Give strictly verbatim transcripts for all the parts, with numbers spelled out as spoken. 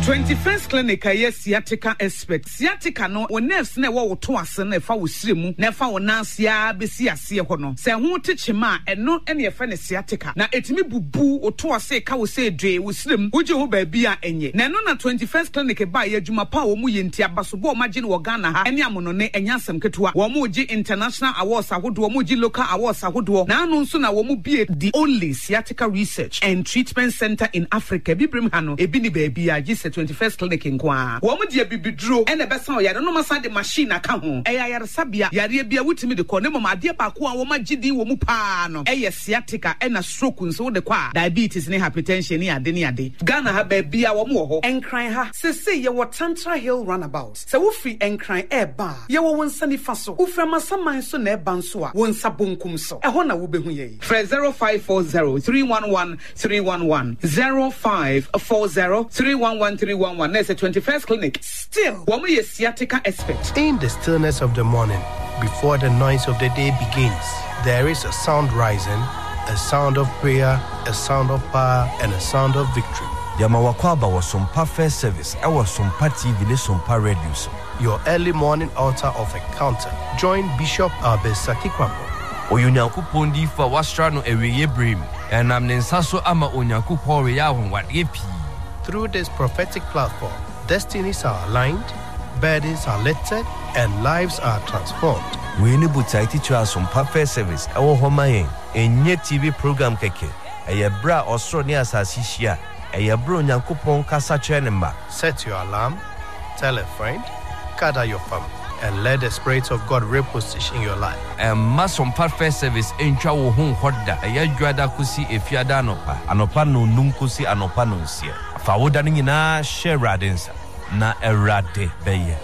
twenty-first clinic aye sciatica expert sciatica no wo nerves na wo to ase na fa wo siremu na fa wo nansia besi ase ho no se ho techima eno ene efa ne sciatica na etimi bubu wo to ase ka wo se dwe wo sirem wo je ho ba bia enye na eno na twenty-first clinic ba ye adwuma pa wo mu ye ntia baso bo ma je no Ghana ha ene amono ne enya asem ketua wo mu je international awards ahodo wo mu je local awards ahodo na anu nso na wo mu bie the only sciatica research and treatment center in Africa bibrim ha no ebi ni ba bia je twenty-first clinic in Kwa. Woman dear bibidro and a besan ya no masa de machine aka ho. Eya yare sabia yare bia wutimi de ko ne mama de ba ko an wo magidi wo mu pa no. Eya sciatica e na stroke nso de kwa diabetes ne hypertension ne ade ne ade. Ghana ha ba bia wo mu ho. Enkran ha. Se se ye wo Tantra Hill runabout. Se wo free enkran e ba. Ye wo wonsa ni fa so. Wo fra masaman so na e ban so a. Wonsa bonkum so. E ho na wo behu ye. Fre zero five four zero three one one three one one zero five four zero three one one three one one. There's a twenty-first clinic. Still, woman is sciatica expert. In the stillness of the morning, before the noise of the day begins, there is a sound rising, a sound of prayer, a sound of power, and a sound of victory. Yamawakwaba was some perfect service. I was some T V, ne some radio. Your early morning altar of encounter. Join Bishop Abesaki Kwambo. Oyunyaku pondi for wastrano eweye brim. And I'm Nensaso ama onyaku pori ya what yepi. Through this prophetic platform, destinies are aligned, burdens are lifted, and lives are transformed. We need to teach us some perfect service. Our home in T V program keke. A bra Australia asasishia. A bro nyankupon kasa chenemba. Set your alarm, tell a friend, gather your family, and let the Spirit of God reposition your life. And mass on perfect service in Chawo Home Hoda. A yajuada kusi efiada anopa. Anopa no nunkusi anopa no sia. Fawodani na share radinsa na erade beye.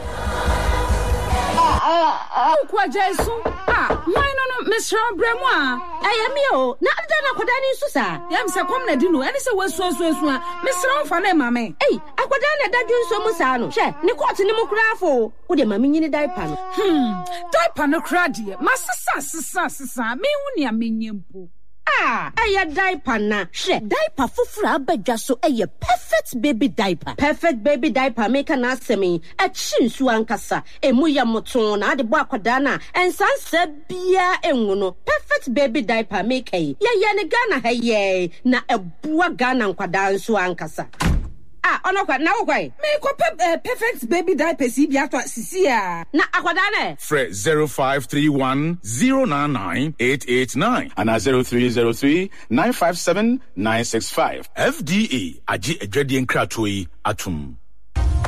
Ah, kwa Jesu. Ah, why no Mister Bremwa? I am yo. Na adana kwadani susa. Yam se kom na dinu. Eni se wesu wesu wesu. Mister Ofane mame. Hey, akwadana dadu nso musa no. She, ni court ni mu krafo. Wo de mame nyini diaper no. Hmm. Diaper no krade. Masasa sasa sasa. Me hu ne amenyempo. Ah, aya diaper na. She, diaper fufura abadwa so eye perfect baby diaper. Perfect baby diaper make na asemi. E chinsu ankasa. E mu ya moton na ade bo akwada na. Ensanse bia enwu no. Perfect baby diaper make e. Ye ye ne Ghana ha ye na ebua Ghana nkwada nso ankasa. Ah, ono kwa na ukwai. Me ko perfect baby diaper si bia to sisi a. Na akwada na. Fre zero five three one zero nine nine eight eight nine and zero three zero three nine five seven nine six five. F D A aji edwedi nkratoi atum.